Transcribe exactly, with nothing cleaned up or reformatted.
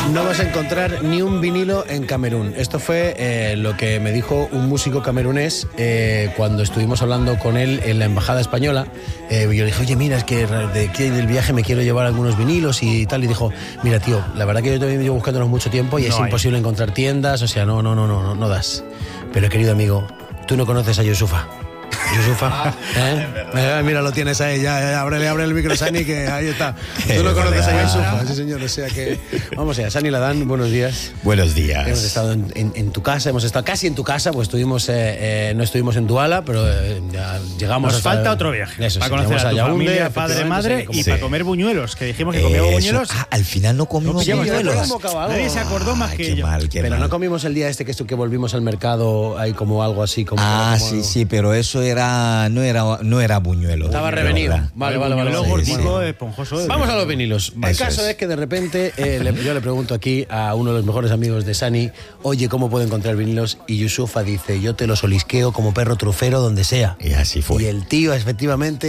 No vas a encontrar ni un vinilo en Camerún. Esto fue eh, lo que me dijo un músico camerunés eh, cuando estuvimos hablando con él en la embajada española. Eh, yo le dije, oye, mira, es que de aquí del viaje me quiero llevar algunos vinilos y tal. Y dijo, mira, tío, la verdad que yo también llevo buscándolos mucho tiempo y No es hay. imposible encontrar tiendas. O sea, no, no, no, no, no, no das. Pero, querido amigo, tú no conoces a Yusufa. Yusufa, ¿eh? Eh, mira, lo tienes ahí, ya, ya, ábrele, ábrele el micro, Sani, que ahí está. Tú no conoces a Yusufa, sí señor, o sea que... Vamos allá, Sani Ladán, buenos días. Buenos días. Hemos estado en, en, en tu casa, hemos estado casi en tu casa, pues estuvimos, eh, eh, no estuvimos en Duala, pero eh, ya llegamos Nos hasta... falta otro viaje, Eso, para sí, conocer llegamos a tu Yaoundé, familia, padre, madre, efectivamente, y sí, para comer buñuelos, que dijimos que comíamos Eso. buñuelos. Ah, al final no comimos pillamos buñuelos. buñuelos. hemos acabado. Nadie se acordó más Ay, que qué yo. mal, qué Pero mal. no comimos el día este que, esto, que volvimos al mercado, hay como algo así como... Ah, como- sí, sí, pero eso era no era no era buñuelo. Estaba de revenido. verdad. Vale, vale, vale. Buñuelo vale. gordito, Bueno. esponjoso. de- Vamos a los vinilos. El Eso caso es. es. que de repente eh, le- yo le pregunto aquí a uno de los mejores amigos de Sani, oye, ¿cómo puedo encontrar vinilos? Y Yusufa dice, yo te los olisqueo como perro trufero donde sea. Y así fue. Y el tío, efectivamente,